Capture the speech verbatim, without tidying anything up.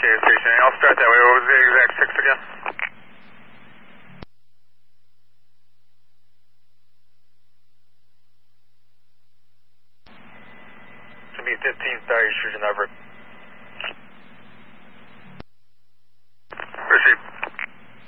Okay, station A, I'll start that way. What was the exact six again? Should be fifteen, sorry, Shujan Everett.